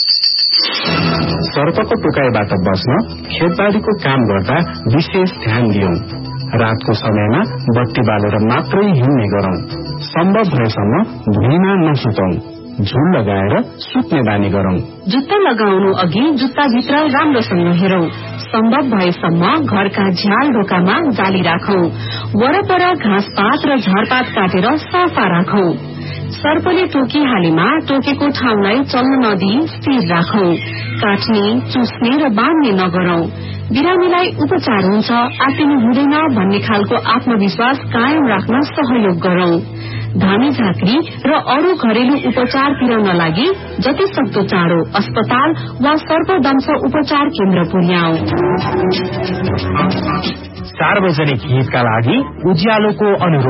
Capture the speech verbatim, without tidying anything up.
सर्पको टोकाइबाट बस्न खेतबारीको काम गर्दा विशेष ध्यान दियौं। रातको समयमा बत्ती बालेर मात्रै हिँड्ने गरौं। सम्भव भएसम्म भुइँमा नसुतौं। झुल लगाएर सुत्ने बानी गरौं। जुत्ता लगाउनु अघि जुत्ताभित्र राम्रोसँग हेरौं। सम्भव भएसम्म घरका झ्याल ढोकामा जाली राखौं। वरपर घाँसपात र झारपात काटेर सफा राखौं। सर्पले टोकिहालेमा टोकेको ठाउँलाई चल्न नदिई स्थिर राखौं। काट्ने, चुस्ने र बाँध्ने नगरौं। बिरामीलाई उपचार हुन्छ, आत्तिनु हुँदैन भन्ने खालको आत्मविश्वास कायम राख्न सहयोग गरौं। धामी झाँक्री र अरू घरेलु उपचारतिर नलागी जति सक्दो चाँडो अस्पताल वा सर्पदंश उपचार केन्द्र पुर्याऊ। सार्वजनिक हितका लागि उज्यालोको अनुरोध।